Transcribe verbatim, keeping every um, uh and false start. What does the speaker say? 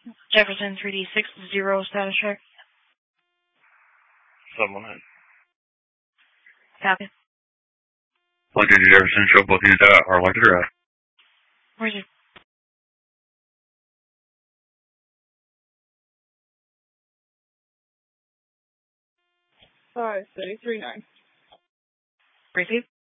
Jefferson three D six zero status check. Supplement. Copy. Flight Danger Jefferson, show both units out or like to drive. Where's your... Five, thirty-three, nine. Receive.